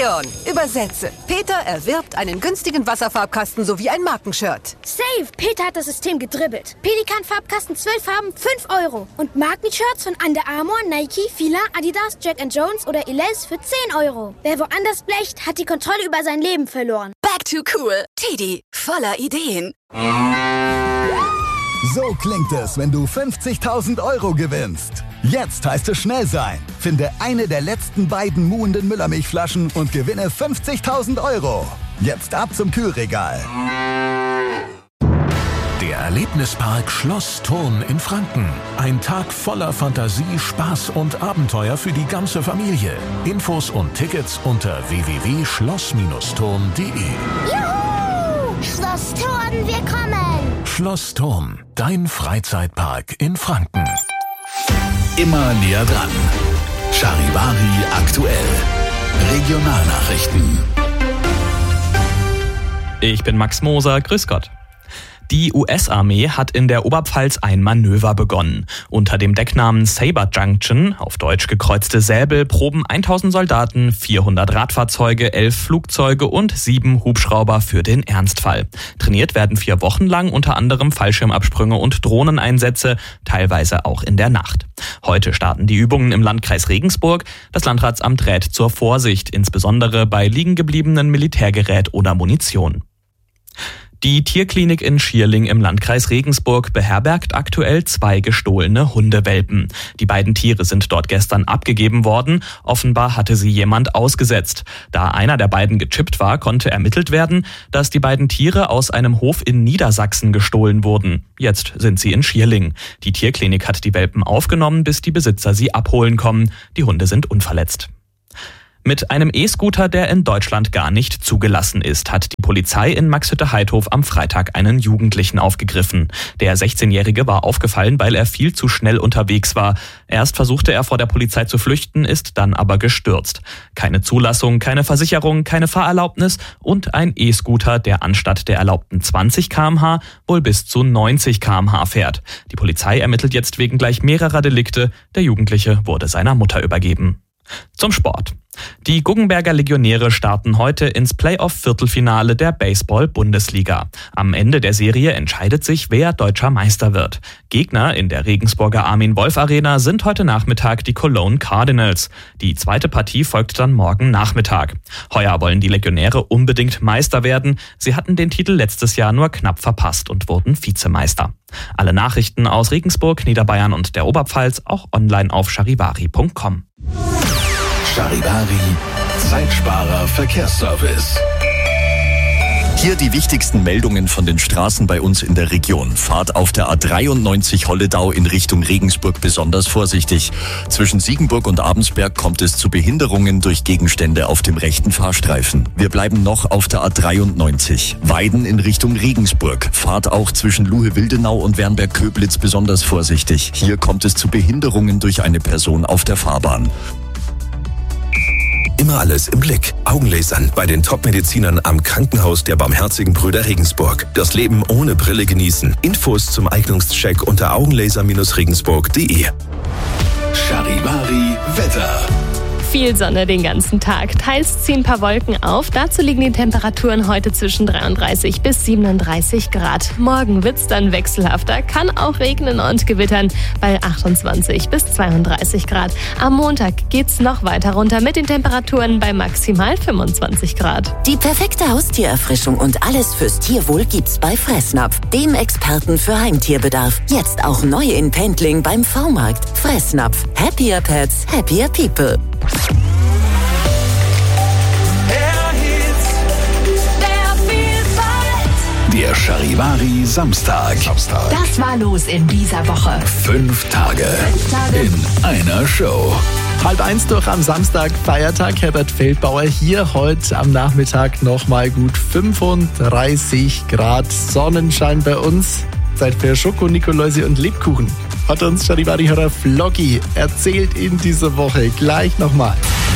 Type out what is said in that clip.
schon. Übersetze. Peter erwirbt einen günstigen Wasserfarbkasten sowie ein Markenshirt. Safe! Peter hat das System gedribbelt. Pelikan-Farbkasten 12 Farben, 5 €. Und Markenshirts von Under Armour, Nike, Fila, Adidas, Jack & Jones oder Elize für 10 €. Wer woanders blecht, hat die Kontrolle über sein Leben verloren. Back to cool. Teddy, voller Ideen. So klingt es, wenn du 50.000 € gewinnst. Jetzt heißt es schnell sein. Finde eine der letzten beiden muhenden Müllermilchflaschen und gewinne 50.000 €. Jetzt ab zum Kühlregal. Der Erlebnispark Schloss Thurn in Franken. Ein Tag voller Fantasie, Spaß und Abenteuer für die ganze Familie. Infos und Tickets unter www.schloss-thurn.de. Juhu! Schloss Thurn, wir kommen! Schloss Thurn, dein Freizeitpark in Franken. Immer näher dran. Charivari aktuell. Regionalnachrichten. Ich bin Max Moser, grüß Gott. Die US-Armee hat in der Oberpfalz ein Manöver begonnen. Unter dem Decknamen Saber Junction, auf Deutsch gekreuzte Säbel, proben 1000 Soldaten, 400 Radfahrzeuge, 11 Flugzeuge und 7 Hubschrauber für den Ernstfall. Trainiert werden 4 Wochen lang unter anderem Fallschirmabsprünge und Drohneneinsätze, teilweise auch in der Nacht. Heute starten die Übungen im Landkreis Regensburg. Das Landratsamt rät zur Vorsicht, insbesondere bei liegengebliebenen Militärgerät oder Munition. Die Tierklinik in Schierling im Landkreis Regensburg beherbergt aktuell 2 gestohlene Hundewelpen. Die beiden Tiere sind dort gestern abgegeben worden. Offenbar hatte sie jemand ausgesetzt. Da einer der beiden gechippt war, konnte ermittelt werden, dass die beiden Tiere aus einem Hof in Niedersachsen gestohlen wurden. Jetzt sind sie in Schierling. Die Tierklinik hat die Welpen aufgenommen, bis die Besitzer sie abholen kommen. Die Hunde sind unverletzt. Mit einem E-Scooter, der in Deutschland gar nicht zugelassen ist, hat die Polizei in Maxhütte-Heidhof am Freitag einen Jugendlichen aufgegriffen. Der 16-Jährige war aufgefallen, weil er viel zu schnell unterwegs war. Erst versuchte er vor der Polizei zu flüchten, ist dann aber gestürzt. Keine Zulassung, keine Versicherung, keine Fahrerlaubnis und ein E-Scooter, der anstatt der erlaubten 20 km/h wohl bis zu 90 km/h fährt. Die Polizei ermittelt jetzt wegen gleich mehrerer Delikte. Der Jugendliche wurde seiner Mutter übergeben. Zum Sport. Die Guggenberger Legionäre starten heute ins Playoff-Viertelfinale der Baseball-Bundesliga. Am Ende der Serie entscheidet sich, wer deutscher Meister wird. Gegner in der Regensburger Armin-Wolf-Arena sind heute Nachmittag die Cologne Cardinals. Die zweite Partie folgt dann morgen Nachmittag. Heuer wollen die Legionäre unbedingt Meister werden. Sie hatten den Titel letztes Jahr nur knapp verpasst und wurden Vizemeister. Alle Nachrichten aus Regensburg, Niederbayern und der Oberpfalz auch online auf charivari.com. Charivari, Zeitsparer Verkehrsservice. Hier die wichtigsten Meldungen von den Straßen bei uns in der Region. Fahrt auf der A93 Holledau in Richtung Regensburg besonders vorsichtig. Zwischen Siegenburg und Abensberg kommt es zu Behinderungen durch Gegenstände auf dem rechten Fahrstreifen. Wir bleiben noch auf der A93. Weiden in Richtung Regensburg. Fahrt auch zwischen Luhe-Wildenau und Wernberg-Köblitz besonders vorsichtig. Hier kommt es zu Behinderungen durch eine Person auf der Fahrbahn. Immer alles im Blick. Augenlasern bei den Top-Medizinern am Krankenhaus der Barmherzigen Brüder Regensburg. Das Leben ohne Brille genießen. Infos zum Eignungscheck unter augenlaser-regensburg.de. Charivari Wetter. Viel Sonne den ganzen Tag. Teils ziehen ein paar Wolken auf. Dazu liegen die Temperaturen heute zwischen 33 bis 37 Grad. Morgen wird's dann wechselhafter, kann auch regnen und gewittern bei 28 bis 32 Grad. Am Montag geht's noch weiter runter mit den Temperaturen bei maximal 25 Grad. Die perfekte Haustiererfrischung und alles fürs Tierwohl gibt's bei Fressnapf, dem Experten für Heimtierbedarf. Jetzt auch neu in Pendling beim V-Markt. Fressnapf. Happier Pets, happier People. Der Charivari Samstag. Das war los in dieser Woche. 5 Tage in einer Show. 12:30 durch am Samstag, Feiertag. Herbert Feldbauer hier heute am Nachmittag nochmal gut 35 Grad Sonnenschein bei uns. Zeit für Schoko, Nikoläuse und Lebkuchen. Hat uns Charivari-Hörer Vloggy erzählt in dieser Woche. Gleich nochmal.